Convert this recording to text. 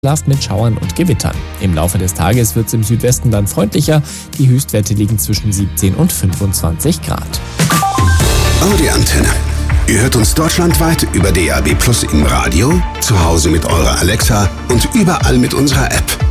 mit Schauern und Gewittern. Im Laufe des Tages wird es im Südwesten dann freundlicher. Die Höchstwerte liegen zwischen 17 und 25 Grad. Audi Antenne. Ihr hört uns deutschlandweit über DAB+ im Radio, zu Hause mit eurer Alexa und überall mit unserer App.